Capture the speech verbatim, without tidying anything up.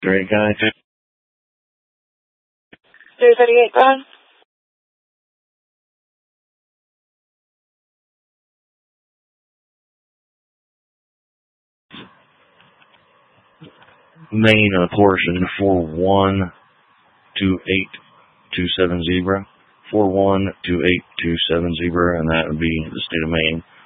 Great guy. three thirty-eight, go ahead. Main uh, portion four one two eight two seven zebra. four one two eight two seven zebra, and that would be the state of Maine.